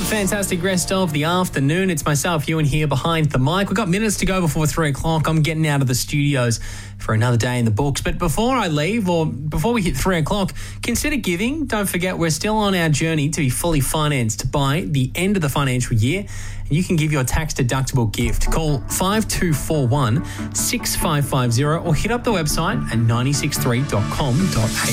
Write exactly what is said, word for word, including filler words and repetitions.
fantastic rest of the afternoon. It's myself, Ewan, here behind the mic. We've got minutes to go before three o'clock. I'm getting out of the studios for another day in the books. But before I leave, or before we hit three o'clock, consider giving. Don't forget, we're still on our journey to be fully financed by the end of the financial year. And you can give your tax-deductible gift. Call five two four one, six five five zero or hit up the website at nine six three dot com dot a u.